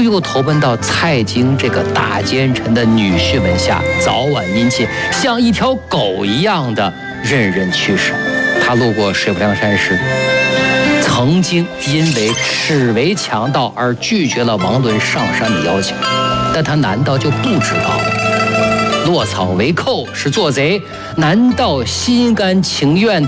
又投奔到蔡京这个大奸臣的女婿门下，早晚殷勤，像一条狗一样的任人驱使。他路过水泊梁山时，曾经因为耻为强盗而拒绝了王伦上山的邀请，但他难道就不知道落草为寇是做贼？难道心甘情愿